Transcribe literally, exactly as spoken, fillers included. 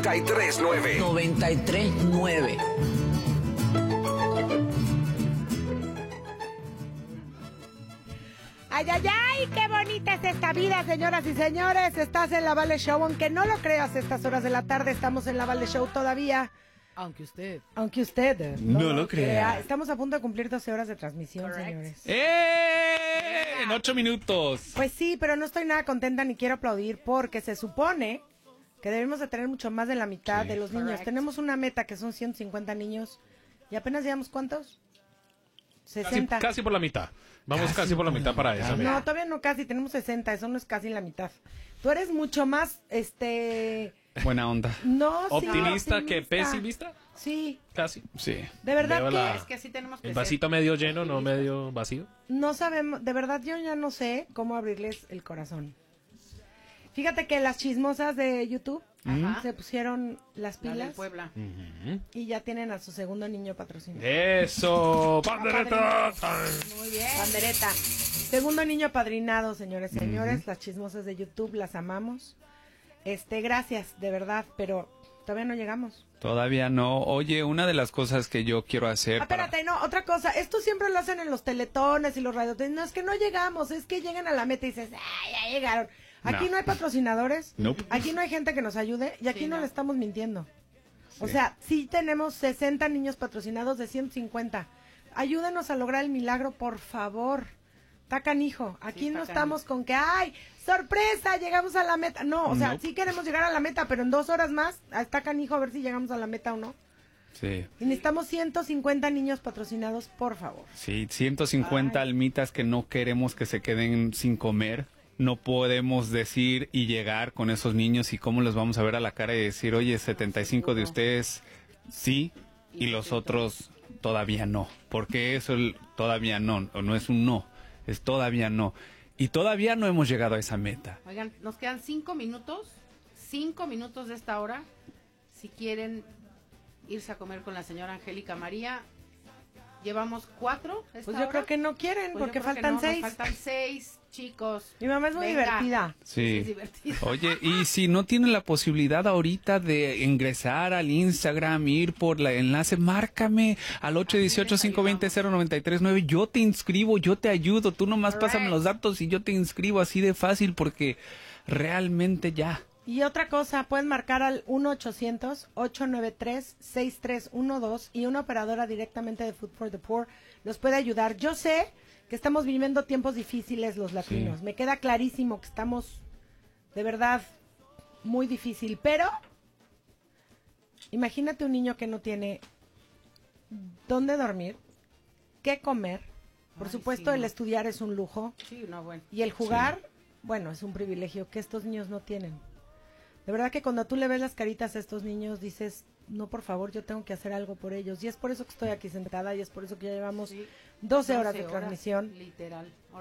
noventa y tres nueve. noventa y tres nueve. Ay, ay, ay, qué bonita es esta vida, señoras y señores. Estás en la Vale Show, aunque no lo creas, estas horas de la tarde estamos en la Vale Show todavía. Aunque usted. Aunque usted no, no lo crea. Estamos a punto de cumplir doce horas de transmisión, Correct. Señores. ¡Eh! En ocho minutos. Pues sí, pero no estoy nada contenta ni quiero aplaudir porque se supone que debemos de tener mucho más de la mitad sí. de los niños. Correct. Tenemos una meta que son ciento cincuenta niños y apenas llevamos ¿cuántos? sesenta. Casi, casi por la mitad. Vamos casi, casi por la mitad para esa. No, todavía no casi, tenemos sesenta, eso no es casi la mitad. Tú eres mucho más, este... Buena onda. No, ¿Optimista sí, que pesimista? Sí. Casi. Sí. De verdad Veo que... La... Es que sí tenemos que El vasito ser medio lleno, no medio vacío. No sabemos, de verdad yo ya no sé cómo abrirles el corazón. Fíjate que las chismosas de YouTube Ajá. se pusieron las pilas Puebla. Uh-huh. y ya tienen a su segundo niño patrocinado. ¡Eso! ¡Pandereta! Muy bien. Pandereta. Segundo niño apadrinado, señores y señores. Uh-huh. Las chismosas de YouTube las amamos. Este, gracias, de verdad, pero todavía no llegamos. Todavía no. Oye, una de las cosas que yo quiero hacer... Ah, espérate, para... no, otra cosa. Esto siempre lo hacen en los teletones y los radiotones. No, es que no llegamos, es que llegan a la meta y dices, ¡ah, ya llegaron! Aquí no, no hay patrocinadores, nope. Aquí no hay gente que nos ayude y aquí sí, no. no le estamos mintiendo. Sí. O sea, sí tenemos sesenta niños patrocinados de ciento cincuenta. Ayúdenos a lograr el milagro, por favor. Está canijo. Aquí sí, no estamos con que, ¡ay, sorpresa! Llegamos a la meta. No, o sea, nope. sí queremos llegar a la meta, pero en dos horas más está canijo a ver si llegamos a la meta o no. Sí. Y necesitamos ciento cincuenta niños patrocinados, por favor. Sí, ciento cincuenta Ay. almitas que no queremos que se queden sin comer. No podemos decir y llegar con esos niños y cómo los vamos a ver a la cara y decir, oye, setenta y cinco de ustedes sí y los otros todavía no. Porque eso todavía no, no es un no, es todavía no. Y todavía no hemos llegado a esa meta. Oigan, nos quedan cinco minutos, cinco minutos de esta hora. Si quieren irse a comer con la señora Angélica María, llevamos cuatro. Pues yo hora? creo que no quieren, pues porque faltan no, seis. Faltan seis, chicos. Mi mamá es muy Venga. divertida. Sí. Es divertida. Oye, y si no tienen la posibilidad ahorita de ingresar al Instagram, ir por el enlace, márcame al ocho uno ocho, cinco dos cero, cero nueve tres nueve. Yo te inscribo, yo te ayudo. Tú nomás Correct. Pásame los datos y yo te inscribo así de fácil porque realmente ya. Y otra cosa, pueden marcar al uno ochocientos, ocho nueve tres, seis tres uno dos y una operadora directamente de Food for the Poor los puede ayudar. Yo sé que estamos viviendo tiempos difíciles los latinos. Sí. Me queda clarísimo que estamos de verdad muy difícil, pero imagínate un niño que no tiene dónde dormir, qué comer. Por Ay, supuesto, sí, el no. estudiar es un lujo. Sí, no, bueno. Y el jugar, sí. bueno, es un privilegio que estos niños no tienen. De verdad que cuando tú le ves las caritas a estos niños dices, no, por favor, yo tengo que hacer algo por ellos. Y es por eso que estoy aquí sentada y es por eso que ya llevamos sí, doce horas de transmisión. Literal.